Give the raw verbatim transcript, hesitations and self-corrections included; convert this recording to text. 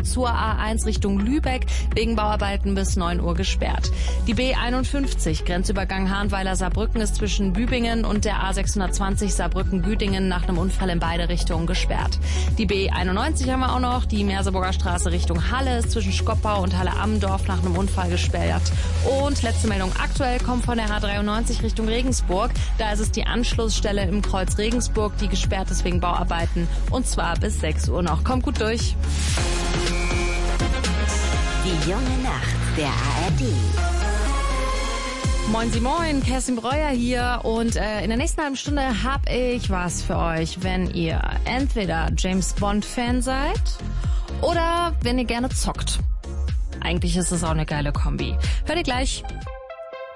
Richtung zur A eins Richtung Lübeck, wegen Bauarbeiten bis neun Uhr gesperrt. Die B einundfünfzig, Grenzübergang Hahnweiler-Saarbrücken, ist zwischen Bübingen und der A sechshundertzwanzig Saarbrücken-Güdingen nach einem Unfall in beide Richtungen gesperrt. Die B einundneunzig haben wir auch noch, die Merseburger Straße Richtung Halle ist zwischen Skoppau und Halle-Ammendorf nach einem Unfall gesperrt. Und letzte Meldung aktuell kommt von der A dreiundneunzig Richtung Regensburg. Da ist es die Anschlussstelle im Kreuz Regensburg, die gesperrt ist wegen Bauarbeiten, und zwar bis sechs Uhr noch. Kommt gut durch. Die junge Nacht der A R D. Moin Sie moin, Kerstin Breuer hier, und äh, in der nächsten halben Stunde habe ich was für euch, wenn ihr entweder James Bond Fan seid oder wenn ihr gerne zockt. Eigentlich ist es auch eine geile Kombi. Hört ihr gleich.